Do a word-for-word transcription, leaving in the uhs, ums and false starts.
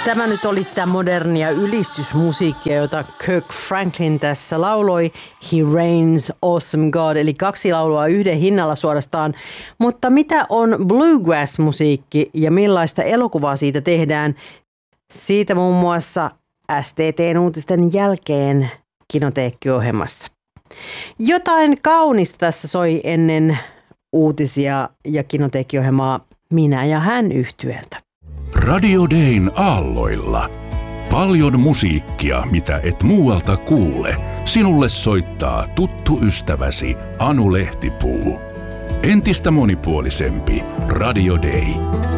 Tämä nyt oli sitä modernia ylistysmusiikkia, jota Kirk Franklin tässä lauloi. He reigns, awesome God, eli kaksi laulua yhden hinnalla suorastaan. Mutta mitä on bluegrass-musiikki ja millaista elokuvaa siitä tehdään? Siitä muun muassa S T T:n uutisten jälkeen Kinoteekki-ohjelmassa. Jotain kaunista tässä soi ennen uutisia ja Kinoteekki-ohjelmaa Minä ja hän -yhtyeeltä. Radio Dayn aalloilla. Paljon musiikkia, mitä et muualta kuule. Sinulle soittaa tuttu ystäväsi Anu Lehtipuu. Entistä monipuolisempi Radio Day.